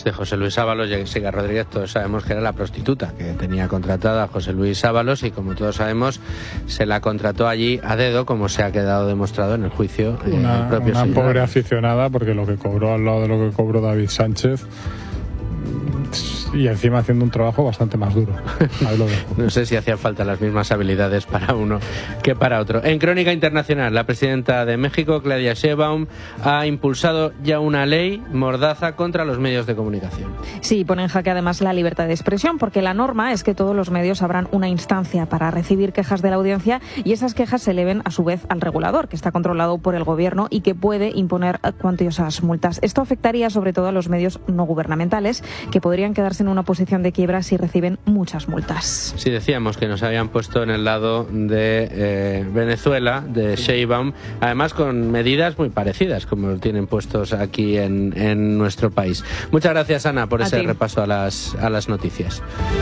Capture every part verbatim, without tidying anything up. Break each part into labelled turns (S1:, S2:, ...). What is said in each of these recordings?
S1: de José Luis Ábalos. Jessica Rodríguez, todos sabemos que era la prostituta que tenía contratada a José Luis Ábalos, y como todos sabemos se la contrató allí a dedo, como se ha quedado demostrado en el juicio.
S2: Una,
S1: el propio
S2: una
S1: señor.
S2: pobre aficionada, porque lo que cobró al lado de lo que cobró David Sánchez, y encima haciendo un trabajo bastante más duro. Ahí lo dejo.
S1: No sé si hacían falta las mismas habilidades para uno que para otro. En crónica internacional, la presidenta de México, Claudia Sheinbaum, ha impulsado ya una ley mordaza contra los medios de comunicación.
S3: Sí, pone en jaque además la libertad de expresión, porque la norma es que todos los medios abran una instancia para recibir quejas de la audiencia, y esas quejas se eleven a su vez al regulador, que está controlado por el gobierno y que puede imponer cuantiosas multas. Esto afectaría sobre todo a los medios no gubernamentales, que podrían quedarse en una posición de quiebra si reciben muchas multas.
S1: Sí, decíamos que nos habían puesto en el lado de eh, Venezuela, de Sheinbaum, además con medidas muy parecidas, como lo tienen puestos aquí en, en nuestro país. Muchas gracias, Ana, por
S3: A
S1: ese
S3: ti.
S1: repaso a las, a las noticias.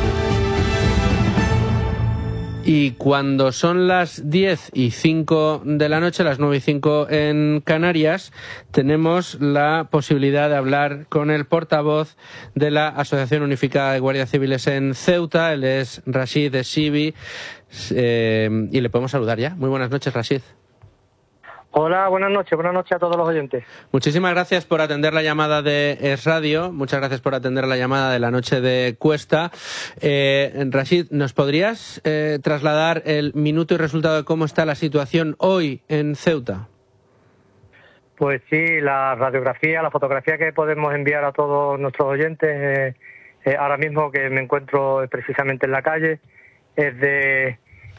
S1: Y cuando son las diez y cinco de la noche, las nueve y cinco en Canarias, tenemos la posibilidad de hablar con el portavoz de la Asociación Unificada de Guardias Civiles en Ceuta. Él es Rashid Essibi, eh, y le podemos saludar ya. Muy buenas noches, Rashid.
S4: Hola, buenas noches, buenas noches a todos los oyentes.
S1: Muchísimas gracias por atender la llamada de Es Radio, muchas gracias por atender la llamada de la noche de Cuesta. Eh, Rashid, ¿nos podrías eh, trasladar el minuto y resultado de cómo está la situación hoy en Ceuta?
S4: Pues sí, la radiografía, la fotografía que podemos enviar a todos nuestros oyentes, eh, eh, ahora mismo que me encuentro precisamente en la calle, es de...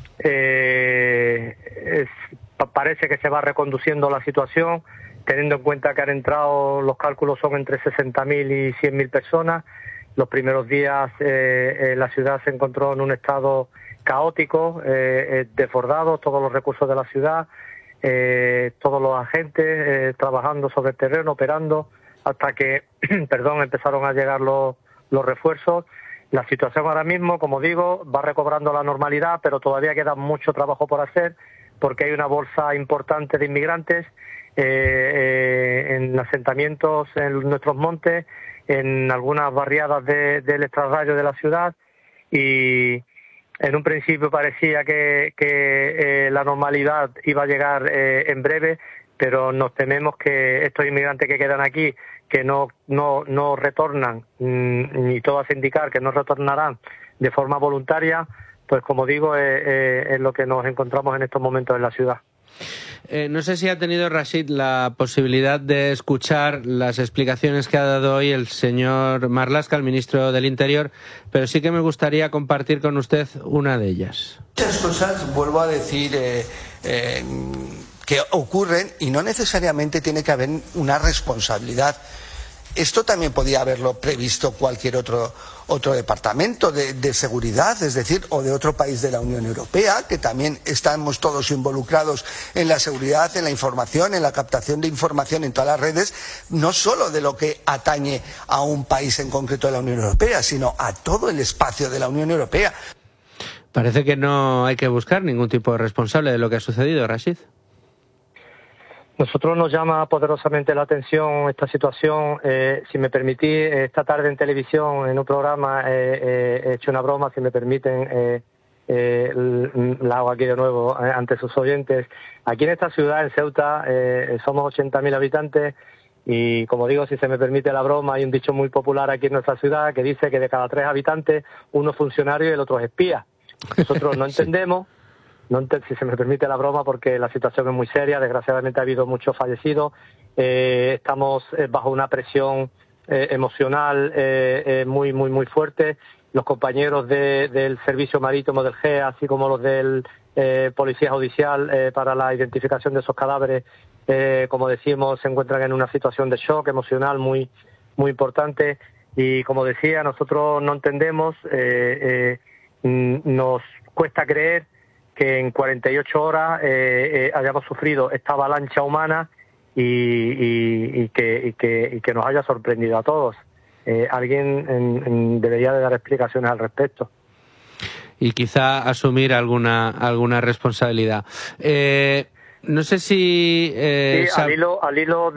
S4: Eh, es, parece que se va reconduciendo la situación, teniendo en cuenta que han entrado, los cálculos son entre sesenta mil y cien mil personas. Los primeros días eh, eh, la ciudad se encontró en un estado caótico, eh, eh, desbordado, todos los recursos de la ciudad, eh, todos los agentes eh, trabajando sobre el terreno, operando, hasta que perdón, empezaron a llegar los, los refuerzos. La situación ahora mismo, como digo, va recobrando la normalidad, pero todavía queda mucho trabajo por hacer, porque hay una bolsa importante de inmigrantes eh, eh, en asentamientos en nuestros montes, en algunas barriadas de, del extrarradio de la ciudad, y en un principio parecía que, que eh, la normalidad iba a llegar eh, en breve, pero nos tememos que estos inmigrantes que quedan aquí, que no no no retornan, ni todo hace indicar que no retornarán de forma voluntaria, pues como digo, eh, eh, es lo que nos encontramos en estos momentos en la ciudad.
S1: Eh, no sé si ha tenido Rashid la posibilidad de escuchar las explicaciones que ha dado hoy el señor Marlaska, el ministro del Interior, pero sí que me gustaría compartir con usted una de ellas.
S5: Muchas cosas, vuelvo a decir, eh, eh, que ocurren y no necesariamente tiene que haber una responsabilidad. Esto también podía haberlo previsto cualquier otro, otro departamento de, de seguridad, es decir, o de otro país de la Unión Europea, que también estamos todos involucrados en la seguridad, en la información, en la captación de información en todas las redes, no solo de lo que atañe a un país en concreto de la Unión Europea, sino a todo el espacio de la Unión Europea.
S1: Parece que no hay que buscar ningún tipo de responsable de lo que ha sucedido, Rashid.
S4: Nosotros nos llama poderosamente la atención esta situación. Eh, si me permitís, esta tarde en televisión, en un programa, eh, eh, he hecho una broma, si me permiten, eh, eh, la hago aquí de nuevo eh, ante sus oyentes. Aquí en esta ciudad, en Ceuta, eh, somos ochenta mil habitantes y, como digo, si se me permite la broma, hay un dicho muy popular aquí en nuestra ciudad que dice que de cada tres habitantes, uno es funcionario y el otro es espía. Nosotros no entendemos... No, si se me permite la broma, porque la situación es muy seria, desgraciadamente ha habido muchos fallecidos, eh, estamos eh, bajo una presión eh, emocional eh, eh, muy muy muy fuerte. Los compañeros de, del Servicio Marítimo del G E A, así como los del eh, Policía Judicial eh, para la identificación de esos cadáveres, eh, como decimos, se encuentran en una situación de shock emocional muy muy importante, y como decía, nosotros no entendemos, eh, eh, nos cuesta creer que en cuarenta y ocho horas eh, eh, hayamos sufrido esta avalancha humana y, y, y, que, y, que, y que nos haya sorprendido a todos. Eh, alguien en, en, debería de dar explicaciones al respecto.
S1: Y quizá asumir alguna alguna responsabilidad. Eh, no sé si... Eh,
S4: sí, al hilo, al hilo de...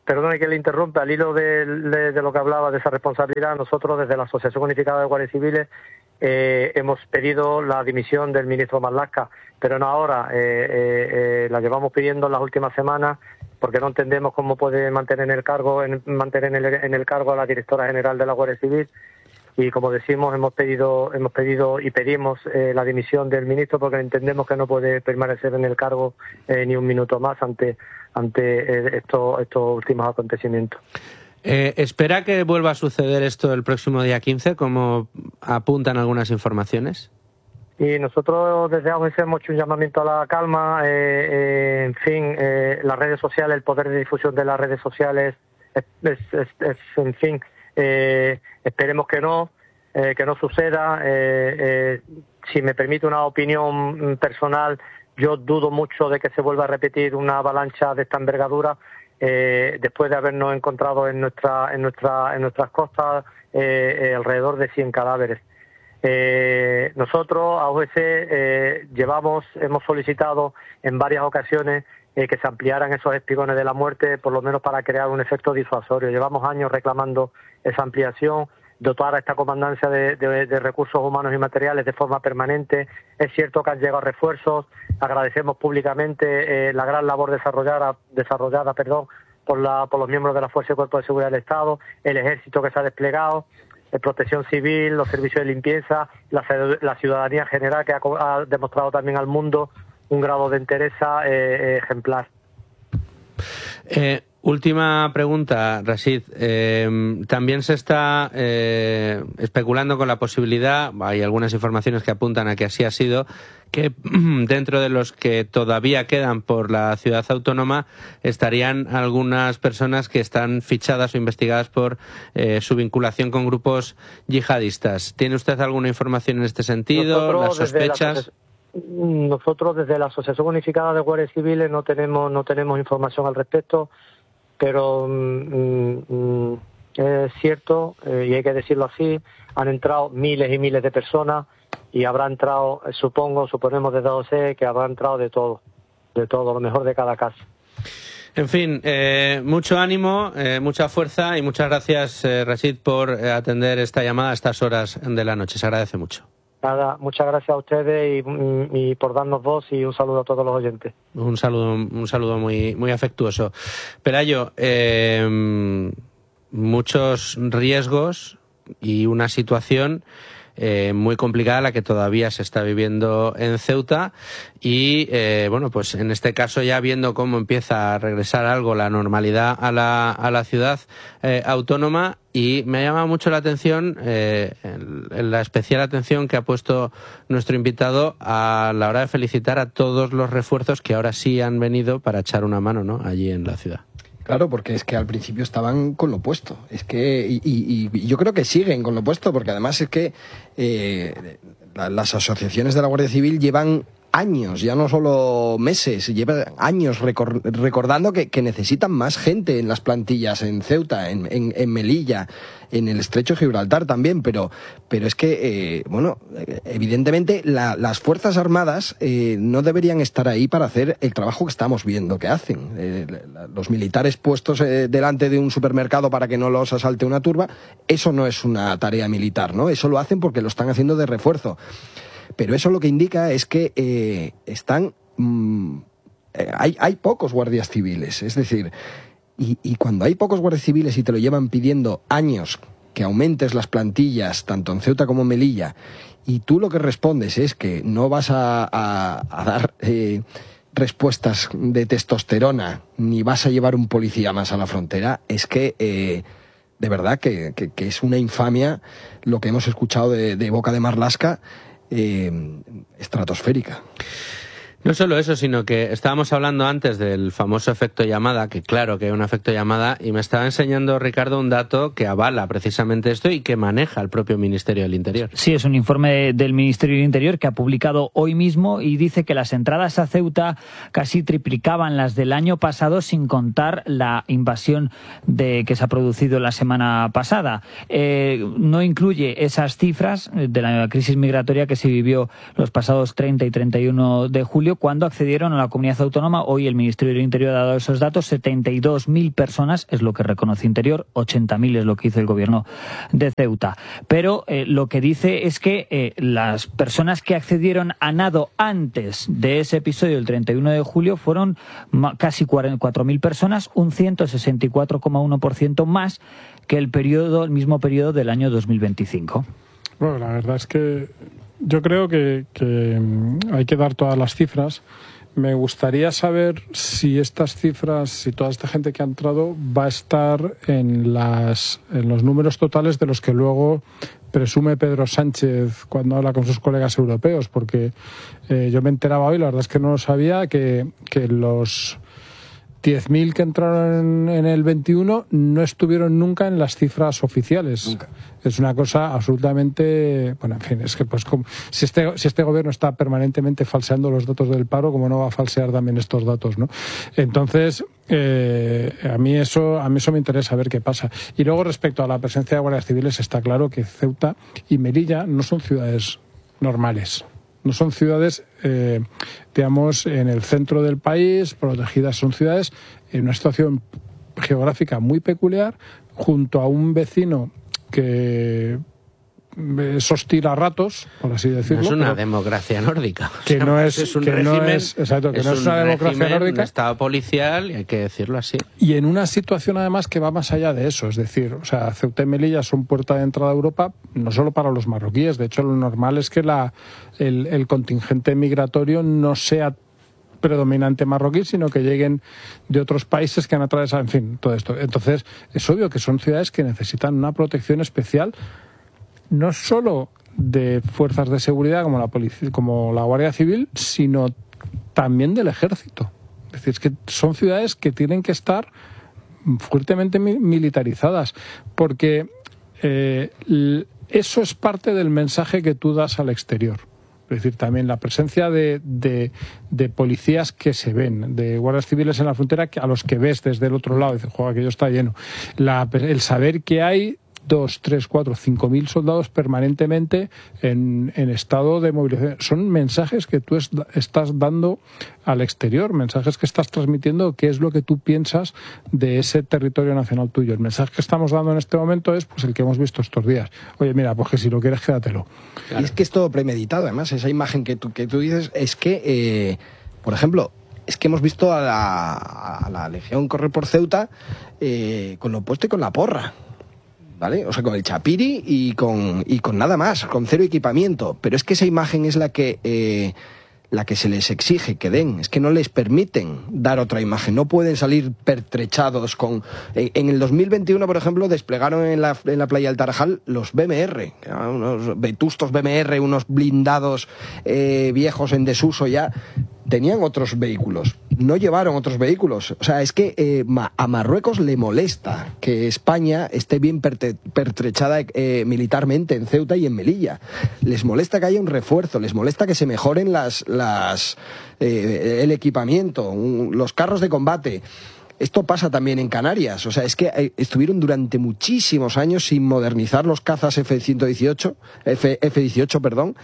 S4: perdone que le interrumpa, al hilo de, de, de lo que hablaba de esa responsabilidad, nosotros desde la Asociación Unificada de Guardias Civiles eh, hemos pedido la dimisión del ministro Marlaska, pero no ahora, eh, eh, eh, la llevamos pidiendo en las últimas semanas porque no entendemos cómo puede mantener en el cargo, en, mantener en el, en el cargo a la directora general de la Guardia Civil. Y como decimos, hemos pedido hemos pedido y pedimos eh, la dimisión del ministro porque entendemos que no puede permanecer en el cargo eh, ni un minuto más ante ante eh, estos estos últimos acontecimientos.
S1: Eh, ¿Espera que vuelva a suceder esto el próximo día quince, como apuntan algunas informaciones?
S4: Y nosotros desde A O G C hemos hecho un llamamiento a la calma, eh, eh, en fin, eh, las redes sociales, el poder de difusión de las redes sociales, es, es, es, es en fin... Eh, esperemos que no, eh, que no suceda. Eh, eh, si me permite una opinión personal, yo dudo mucho de que se vuelva a repetir una avalancha de esta envergadura eh, después de habernos encontrado en nuestra, en nuestra, en nuestras costas eh, eh, alrededor de cien cadáveres. Eh, nosotros, A O G C, eh, llevamos, hemos solicitado en varias ocasiones eh, que se ampliaran esos espigones de la muerte, por lo menos para crear un efecto disuasorio. Llevamos años reclamando esa ampliación, dotar a esta comandancia de, de, de recursos humanos y materiales de forma permanente. Es cierto que han llegado refuerzos, agradecemos públicamente eh, la gran labor desarrollada, desarrollada perdón, por, la, por los miembros de la Fuerza y Cuerpo de Seguridad del Estado, el Ejército que se ha desplegado, eh, Protección Civil, los servicios de limpieza, la, la ciudadanía en general que ha, ha demostrado también al mundo un grado de entereza eh, ejemplar.
S1: Eh, última pregunta, Rashid. Eh, también se está eh, especulando con la posibilidad, hay algunas informaciones que apuntan a que así ha sido, que dentro de los que todavía quedan por la ciudad autónoma estarían algunas personas que están fichadas o investigadas por eh, su vinculación con grupos yihadistas. ¿Tiene usted alguna información en este sentido?
S4: Nosotros,
S1: ¿Las sospechas?
S4: Nosotros desde la Asociación Unificada de Guardias Civiles no tenemos no tenemos información al respecto, pero mm, mm, es cierto, eh, y hay que decirlo así, han entrado miles y miles de personas y habrá entrado, eh, supongo, suponemos desde A O C que habrá entrado de todo, de todo, lo mejor de cada casa.
S1: En fin, eh, mucho ánimo, eh, mucha fuerza y muchas gracias, eh, Rashid, por eh, atender esta llamada a estas horas de la noche. Se agradece mucho.
S4: Nada, muchas gracias a ustedes y, y, y por darnos voz y un saludo a todos los oyentes.
S1: Un saludo, un saludo muy, muy afectuoso. Pelayo, eh, muchos riesgos y una situación Eh, muy complicada la que todavía se está viviendo en Ceuta y eh, bueno, pues en este caso ya viendo cómo empieza a regresar algo la normalidad a la, a la ciudad eh, autónoma, y me llama mucho la atención eh, el, el, la especial atención que ha puesto nuestro invitado a la hora de felicitar a todos los refuerzos que ahora sí han venido para echar una mano, ¿no?, allí en la ciudad.
S6: Claro, porque es que al principio estaban con lo opuesto. Es que, y, y, y yo creo que siguen con lo opuesto, porque además es que eh, la, las asociaciones de la Guardia Civil llevan años, ya no solo meses, llevan años recor recordando que, que necesitan más gente en las plantillas, en Ceuta, en, en, en Melilla, en el Estrecho de Gibraltar también, pero, pero es que, eh, bueno, evidentemente la, las Fuerzas Armadas eh, no deberían estar ahí para hacer el trabajo que estamos viendo que hacen. Eh, los militares puestos eh, delante de un supermercado para que no los asalte una turba, eso no es una tarea militar, ¿no? Eso lo hacen porque lo están haciendo de refuerzo. Pero eso lo que indica es que eh, están mmm, eh, hay, hay pocos guardias civiles, es decir, y, y cuando hay pocos guardias civiles y te lo llevan pidiendo años que aumentes las plantillas tanto en Ceuta como en Melilla, y tú lo que respondes es que no vas a, a, a dar eh, respuestas de testosterona ni vas a llevar un policía más a la frontera, es que eh, de verdad que, que, que es una infamia lo que hemos escuchado de, de boca de Marlaska. Eh, estratosférica.
S1: No solo eso, sino que estábamos hablando antes del famoso efecto llamada, que claro que hay un efecto llamada, y me estaba enseñando Ricardo un dato que avala precisamente esto y que maneja el propio Ministerio del Interior.
S7: Sí, es un informe del Ministerio del Interior que ha publicado hoy mismo y dice que las entradas a Ceuta casi triplicaban las del año pasado, sin contar la invasión de que se ha producido la semana pasada. Eh, no incluye esas cifras de la crisis migratoria que se vivió los pasados treinta y treinta y uno de julio, julio, cuando accedieron a la comunidad autónoma. Hoy el Ministerio del Interior ha dado esos datos, setenta y dos mil personas es lo que reconoce Interior, ochenta mil es lo que hizo el gobierno de Ceuta. Pero eh, lo que dice es que eh, las personas que accedieron a nado antes de ese episodio, el treinta y uno de julio, fueron casi cuatro mil personas, un ciento sesenta y cuatro coma uno por ciento más que el periodo, el mismo periodo del año dos mil veinticinco.
S2: Bueno, la verdad es que yo creo que, que hay que dar todas las cifras. Me gustaría saber si estas cifras, si toda esta gente que ha entrado va a estar en, las, en los números totales de los que luego presume Pedro Sánchez cuando habla con sus colegas europeos, porque eh, yo me enteraba hoy, la verdad es que no lo sabía, que, que los diez mil que entraron en el veintiuno no estuvieron nunca en las cifras oficiales. Nunca. Es una cosa absolutamente... Bueno, en fin, es que pues como, si, este, si este gobierno está permanentemente falseando los datos del paro, ¿cómo no va a falsear también estos datos, no? Entonces, eh, a mí eso a mí eso me interesa ver qué pasa. Y luego, respecto a la presencia de guardias civiles, está claro que Ceuta y Melilla no son ciudades normales. No son ciudades, eh, digamos, en el centro del país, protegidas. Son ciudades en una situación geográfica muy peculiar, junto a un vecino que es hostil a ratos, por así decirlo.
S1: No es una
S2: pero
S1: democracia nórdica.
S2: Que no es,
S1: es un
S2: que
S1: régimen,
S2: no es, exacto, que
S1: es
S2: no es una democracia
S1: régimen,
S2: nórdica.
S1: Un estado policial, y hay que decirlo así.
S2: Y en una situación además que va más allá de eso, es decir, o sea, Ceuta y Melilla son puerta de entrada a Europa, no solo para los marroquíes. De hecho, lo normal es que la, el, el contingente migratorio no sea predominante marroquí, sino que lleguen de otros países que han atravesado, en fin, todo esto. Entonces, es obvio que son ciudades que necesitan una protección especial, no solo de fuerzas de seguridad como la policía, como la Guardia Civil, sino también del Ejército. Es decir, es que son ciudades que tienen que estar fuertemente militarizadas, porque eh, eso es parte del mensaje que tú das al exterior. Es decir, también la presencia de, de, de policías que se ven, de guardias civiles en la frontera que, a los que ves desde el otro lado, dices, joder, aquello está lleno. La, el saber que hay dos, tres, cuatro, cinco mil soldados permanentemente en, en estado de movilización. Son mensajes que tú es, estás dando al exterior, mensajes que estás transmitiendo, qué es lo que tú piensas de ese territorio nacional tuyo. El mensaje que estamos dando en este momento es pues el que hemos visto estos días. Oye, mira, pues que si lo quieres, quédatelo.
S6: Claro. Y es que es todo premeditado, además, esa imagen que tú, que tú dices es que, eh, por ejemplo, es que hemos visto a la, a la Legión correr por Ceuta eh, con lo opuesto y con la porra. ¿Vale? O sea, con el chapiri y con, y con nada más, con cero equipamiento. Pero es que esa imagen es la que, eh, la que se les exige que den. Es que no les permiten dar otra imagen. No pueden salir pertrechados con... En, en el dos mil veintiuno, por ejemplo, desplegaron en la, en la playa del Tarajal los B M R. Unos vetustos B M R, unos blindados eh, viejos en desuso ya. Tenían otros vehículos, no llevaron otros vehículos. O sea, es que eh, a Marruecos le molesta que España esté bien pertrechada eh, militarmente en Ceuta y en Melilla. Les molesta que haya un refuerzo, les molesta que se mejoren las, las, eh, el equipamiento, un, los carros de combate. Esto pasa también en Canarias. O sea, es que eh, estuvieron durante muchísimos años sin modernizar los cazas F ciento dieciocho, F, F dieciocho, perdón,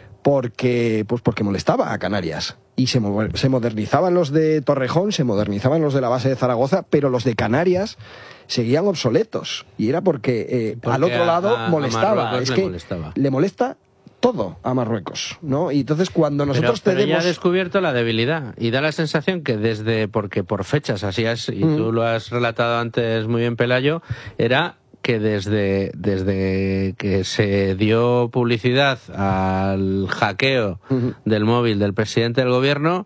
S6: porque pues porque molestaba a Canarias. Y se, se modernizaban los de Torrejón, se modernizaban los de la base de Zaragoza, pero los de Canarias seguían obsoletos. Y era porque, eh, porque al otro lado a, molestaba. A es le que molestaba. Le molesta todo a Marruecos, ¿no? Y entonces cuando nosotros
S1: pero, pero
S6: tenemos...
S1: ya ha descubierto la debilidad y da la sensación que desde, porque por fechas así es, y mm. tú lo has relatado antes muy bien, Pelayo, era que desde, desde que se dio publicidad al hackeo uh-huh. del móvil del presidente del gobierno,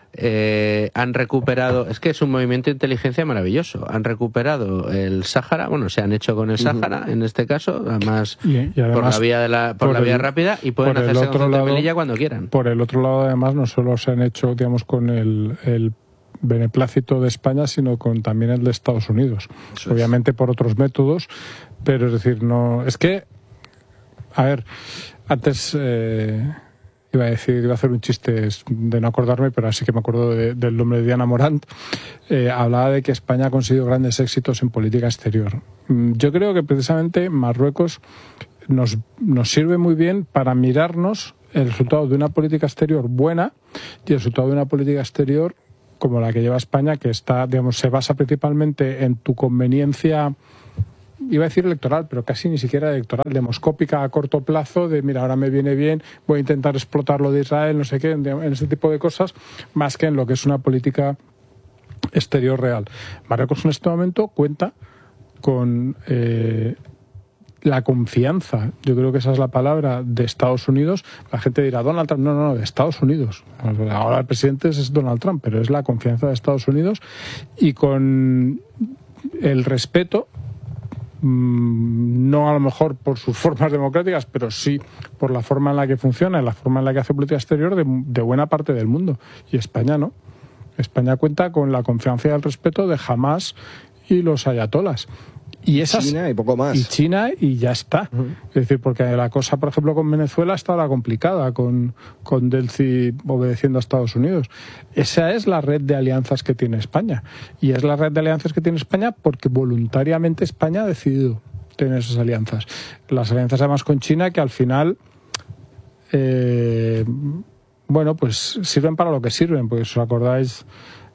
S1: eh, han recuperado, es que es un movimiento de inteligencia maravilloso, han recuperado el Sáhara, bueno, se han hecho con el Sáhara, uh-huh. en este caso, además, y, y además por la vía de la, por por la vía el, rápida, y pueden hacerse con Ceuta y Melilla cuando quieran.
S2: Por el otro lado, además, no solo se han hecho, digamos, con el, el beneplácito de España, sino con también el de Estados Unidos. Eso obviamente es. Por otros métodos, pero es decir, no... Es que, a ver, antes eh, iba a decir, iba a hacer un chiste de no acordarme, pero así que me acuerdo de, del nombre de Diana Morant, eh, hablaba de que España ha conseguido grandes éxitos en política exterior. Yo creo que precisamente Marruecos nos, nos sirve muy bien para mirarnos el resultado de una política exterior buena, y el resultado de una política exterior como la que lleva España, que está, digamos, se basa principalmente en tu conveniencia, iba a decir electoral, pero casi ni siquiera electoral, demoscópica a corto plazo, de mira, ahora me viene bien, voy a intentar explotar lo de Israel, no sé qué, en, en ese tipo de cosas, más que en lo que es una política exterior real. Marruecos en este momento cuenta con eh, la confianza, yo creo que esa es la palabra, de Estados Unidos. La gente dirá, Donald Trump, no, no, no, de Estados Unidos. Ahora el presidente es Donald Trump, pero es la confianza de Estados Unidos y con el respeto, no a lo mejor por sus formas democráticas, pero sí por la forma en la que funciona, la forma en la que hace política exterior de, de buena parte del mundo. Y España no. España cuenta con la confianza y el respeto de Hamás y los ayatolas. Y esas,
S6: China y poco más.
S2: Y China y ya está. Uh-huh. Es decir, porque la cosa, por ejemplo, con Venezuela está ahora complicada, con, con Delcy obedeciendo a Estados Unidos. Esa es la red de alianzas que tiene España. Y es la red de alianzas que tiene España porque voluntariamente España ha decidido tener esas alianzas. Las alianzas además con China que al final, eh, bueno, pues sirven para lo que sirven. Porque os acordáis...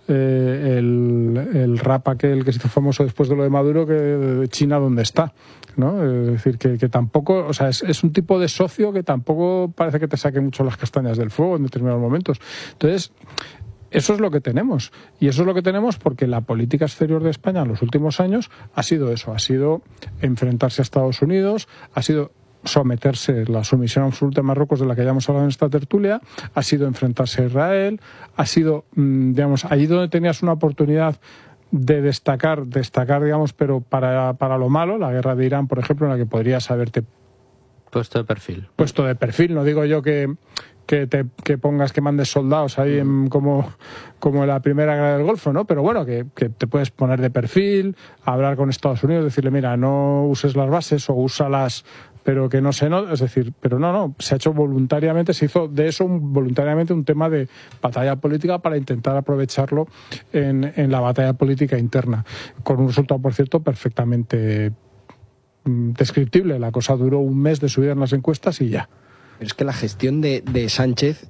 S2: Eh, el, el rap aquel que se hizo famoso después de lo de Maduro, que de China dónde está, ¿no? Es decir, que, que tampoco, o sea, es, es un tipo de socio que tampoco parece que te saque mucho las castañas del fuego en determinados momentos. Entonces, eso es lo que tenemos. Y eso es lo que tenemos porque la política exterior de España en los últimos años ha sido eso, ha sido enfrentarse a Estados Unidos, ha sido someterse, la sumisión absoluta de Marruecos de la que ya hemos hablado en esta tertulia, ha sido enfrentarse a Israel, ha sido, digamos, allí donde tenías una oportunidad de destacar, destacar, digamos, pero para, para lo malo, la guerra de Irán, por ejemplo, en la que podrías haberte
S1: puesto de perfil.
S2: Puesto de perfil, no digo yo que que te que pongas, que mandes soldados ahí en, como, como en la primera guerra del Golfo, ¿no? Pero bueno, que, que te puedes poner de perfil, hablar con Estados Unidos, decirle, mira, no uses las bases o úsalas, pero que no se no, es decir, pero no, no, se ha hecho voluntariamente, se hizo de eso un, voluntariamente un tema de batalla política para intentar aprovecharlo en, en la batalla política interna, con un resultado, por cierto, perfectamente mm, descriptible. La cosa duró un mes de subida en las encuestas y ya.
S6: Pero es que la gestión de, de Sánchez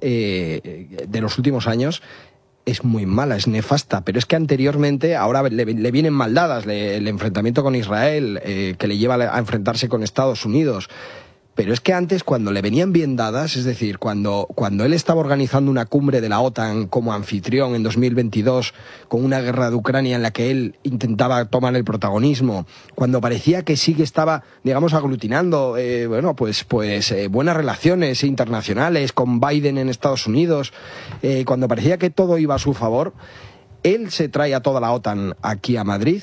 S6: eh, de los últimos años es muy mala, es nefasta, pero es que anteriormente, ahora le, le vienen mal dadas, le, el enfrentamiento con Israel, eh, que le lleva a enfrentarse con Estados Unidos. Pero es que antes, cuando le venían bien dadas, es decir, cuando, cuando él estaba organizando una cumbre de la OTAN como anfitrión en dos mil veintidós, con una guerra de Ucrania en la que él intentaba tomar el protagonismo, cuando parecía que sí que estaba, digamos, aglutinando, eh, bueno, pues, pues eh, buenas relaciones internacionales con Biden en Estados Unidos, eh, cuando parecía que todo iba a su favor, él se trae a toda la OTAN aquí a Madrid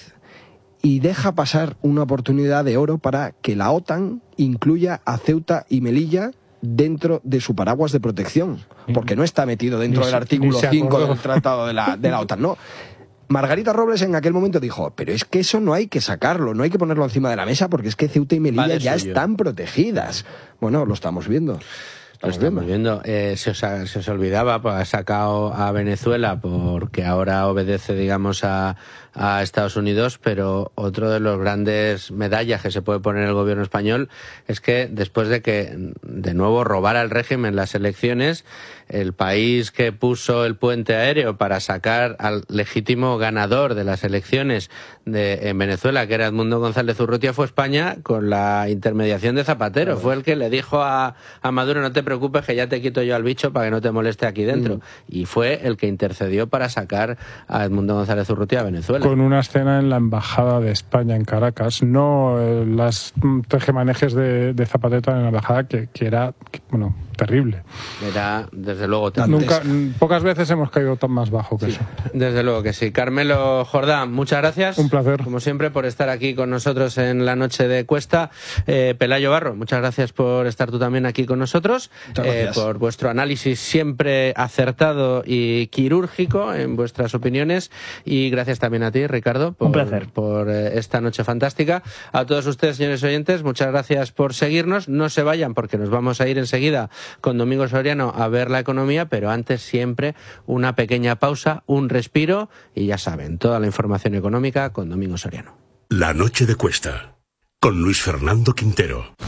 S6: y deja pasar una oportunidad de oro para que la OTAN incluya a Ceuta y Melilla dentro de su paraguas de protección, porque no está metido dentro del artículo cinco del Tratado de la, de la OTAN, ¿no? Margarita Robles en aquel momento dijo, pero es que eso no hay que sacarlo, no hay que ponerlo encima de la mesa porque es que Ceuta y Melilla vale, ya suyo. Están protegidas. Bueno, lo estamos viendo.
S1: Lo estamos viendo. Eh, se, os, se os olvidaba, pues ha sacado a Venezuela porque ahora obedece, digamos, a, a Estados Unidos, pero otro de los grandes medallas que se puede poner el gobierno español es que después de que de nuevo robara el régimen las elecciones, el país que puso el puente aéreo para sacar al legítimo ganador de las elecciones de, en Venezuela, que era Edmundo González Urrutia, fue España, con la intermediación de Zapatero. Claro. Fue el que le dijo a, a Maduro, no te preocupes que ya te quito yo al bicho para que no te moleste aquí dentro. Mm. Y fue el que intercedió para sacar a Edmundo González Urrutia a Venezuela.
S2: Con una escena en la Embajada de España en Caracas, no eh, las tejemanejes de, de Zapatero en la Embajada, que, que era, que, bueno, terrible.
S1: Era, desde luego,
S2: Nunca, pocas veces hemos caído tan más bajo que
S1: sí,
S2: eso.
S1: Desde luego que sí. Carmelo Jordán, muchas gracias.
S2: Un placer.
S1: Como siempre, por estar aquí con nosotros en la noche de Cuesta. Eh, Pelayo Barro, muchas gracias por estar tú también aquí con nosotros. Eh, por vuestro análisis siempre acertado y quirúrgico en vuestras opiniones. Y gracias también a ti, Ricardo, por,
S7: Un placer.
S1: por eh, esta noche fantástica. A todos ustedes, señores oyentes, muchas gracias por seguirnos. No se vayan porque nos vamos a ir enseguida con Domingo Soriano a ver la economía, pero antes siempre una pequeña pausa, un respiro y ya saben, toda la información económica con Domingo Soriano.
S8: La noche de Cuesta, con Luis Fernando Quintero.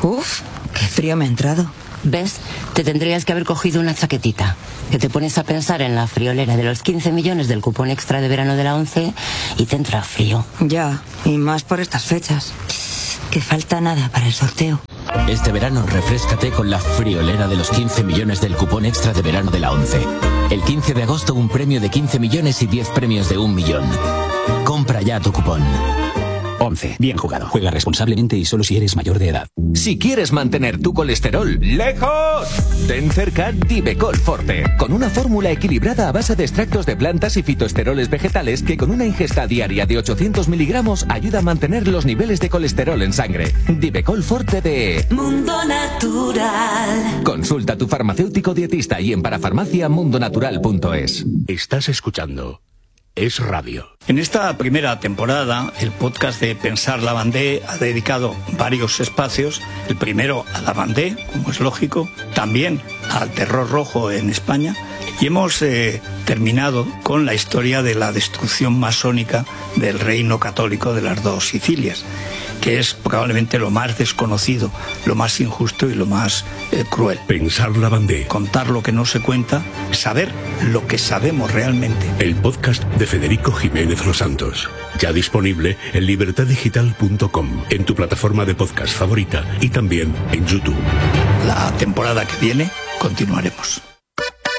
S8: Uf, qué frío me ha entrado.
S9: ¿Ves? Te tendrías que haber cogido una chaquetita. Que te pones a pensar en la friolera de los quince millones del cupón extra de verano de la ONCE y te entra frío.
S8: Ya, y más por estas fechas. Que falta nada para el sorteo.
S10: Este verano refréscate con la friolera de los quince millones del cupón extra de verano de la ONCE. El quince de agosto un premio de quince millones y diez premios de un millón. Compra ya tu cupón.
S11: ONCE. Bien jugado. Juega responsablemente y solo si eres mayor de edad.
S12: Si quieres mantener tu colesterol lejos, ten cerca Divecol Forte, con una fórmula equilibrada a base de extractos de plantas y fitoesteroles vegetales que con una ingesta diaria de ochocientos miligramos ayuda a mantener los niveles de colesterol en sangre. Divecol Forte de
S13: Mundo Natural.
S12: Consulta a tu farmacéutico dietista y en parafarmacia mundonatural punto es.
S14: Estás escuchando Es Radio.
S15: En esta primera temporada, el podcast de Pensar Lavandé ha dedicado varios espacios. El primero a Lavandé, como es lógico, también al terror rojo en España. Y hemos eh, terminado con la historia de la destrucción masónica del reino católico de las dos Sicilias, que es probablemente lo más desconocido, lo más injusto y lo más eh, cruel.
S14: Pensar Lavandé.
S15: Contar lo que no se cuenta, saber lo que sabemos realmente.
S14: El podcast de Federico Jiménez Los Santos. Ya disponible en libertad digital punto com, en tu plataforma de podcast favorita y también en YouTube.
S15: La temporada que viene continuaremos.